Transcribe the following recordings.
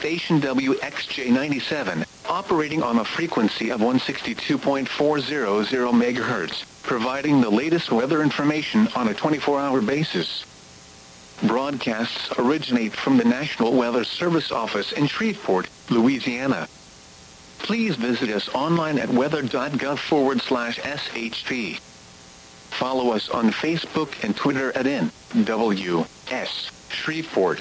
station WXJ97, operating on a frequency of 162.400 MHz, providing the latest weather information on a 24-hour basis. Broadcasts originate from the National Weather Service office in Shreveport, Louisiana. Please visit us online at weather.gov/SHP. Follow us on Facebook and Twitter at NWS Shreveport.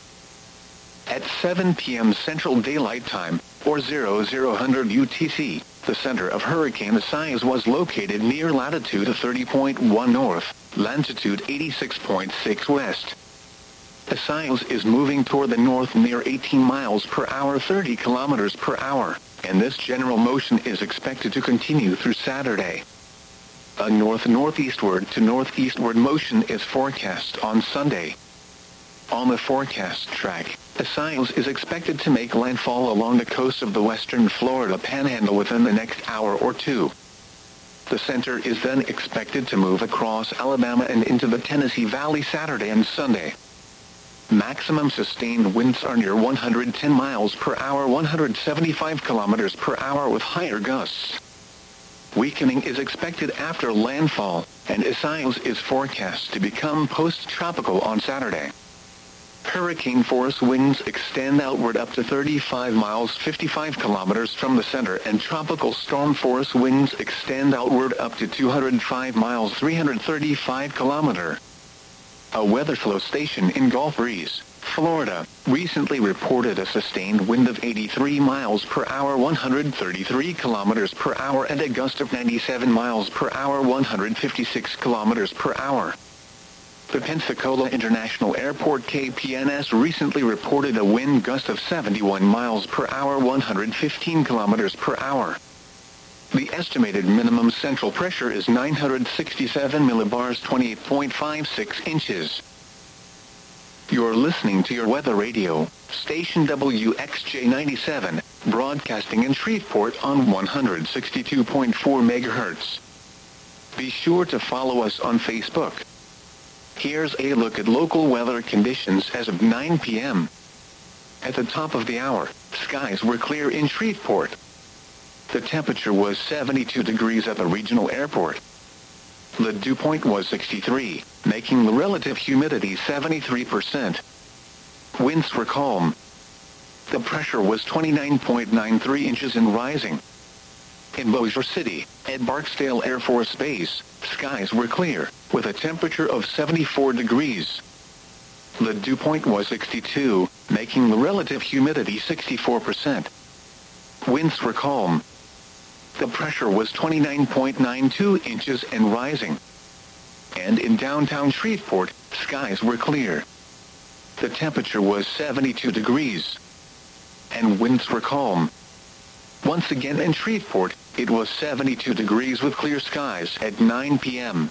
At 7 p.m. Central Daylight Time, or 0000 UTC, the center of Hurricane Isaias was located near latitude 30.1 north, longitude 86.6 west. Isaias is moving toward the north near 18 miles per hour 30 kilometers per hour, and this general motion is expected to continue through Saturday. A north-northeastward to northeastward motion is forecast on Sunday. On the forecast track, Isaias is expected to make landfall along the coast of the western Florida Panhandle within the next hour or two. The center is then expected to move across Alabama and into the Tennessee Valley Saturday and Sunday. Maximum sustained winds are near 110 miles per hour 175 kilometers per hour with higher gusts. Weakening is expected after landfall, and Isaias is forecast to become post-tropical on Saturday. Hurricane force winds extend outward up to 35 miles 55 kilometers from the center, and tropical storm force winds extend outward up to 205 miles 335 kilometers. A weather flow station in Gulf Breeze, Florida, recently reported a sustained wind of 83 miles per hour 133 kilometers per hour and a gust of 97 miles per hour 156 kilometers per hour. The Pensacola International Airport KPNS recently reported a wind gust of 71 miles per hour 115 kilometers per hour. The estimated minimum central pressure is 967 millibars 28.56 inches. You're listening to your weather radio, station WXJ97, broadcasting in Shreveport on 162.4 MHz. Be sure to follow us on Facebook. Here's a look at local weather conditions as of 9 p.m. At the top of the hour, skies were clear in Shreveport. The temperature was 72 degrees at the regional airport. The dew point was 63, making the relative humidity 73%. Winds were calm. The pressure was 29.93 inches and rising. In Bossier City, at Barksdale Air Force Base, skies were clear, with a temperature of 74 degrees. The dew point was 62, making the relative humidity 64%. Winds were calm. The pressure was 29.92 inches and rising. And in downtown Shreveport, skies were clear. The temperature was 72 degrees. And winds were calm. Once again in Shreveport, it was 72 degrees with clear skies at 9 p.m.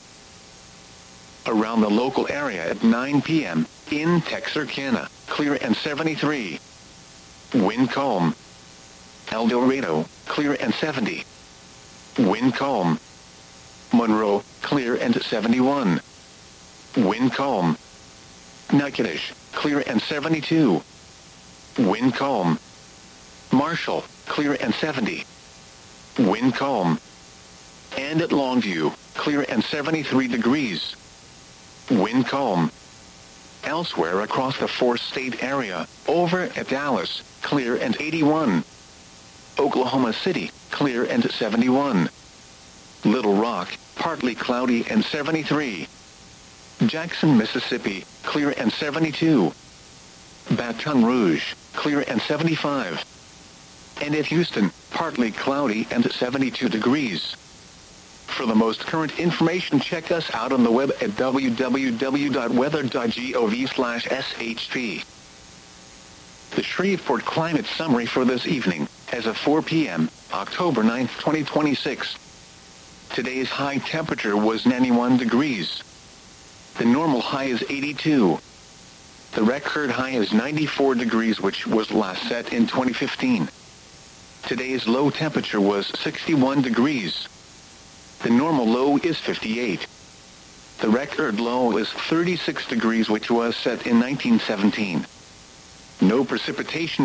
Around the local area at 9 p.m., in Texarkana, clear and 73. Wind calm. El Dorado, clear and 70. Wind calm. Monroe, clear and 71. Wind calm. Natchitoches, clear and 72. Wind calm. Marshall, clear and 70. Wind calm. And at Longview, clear and 73 degrees. Wind calm. Elsewhere across the four-state area, over at Dallas, clear and 81. Oklahoma City, clear and 71. Little Rock, partly cloudy and 73. Jackson, Mississippi, clear and 72. Baton Rouge, clear and 75. And at Houston, partly cloudy and 72 degrees. For the most current information, check us out on the web at www.weather.gov/SHP. The Shreveport Climate Summary for this evening, as of 4 p.m., October 9, 2026. Today's high temperature was 91 degrees. The normal high is 82. The record high is 94 degrees, which was last set in 2015. Today's low temperature was 61 degrees. The normal low is 58. The record low is 36 degrees, which was set in 1917. No precipitation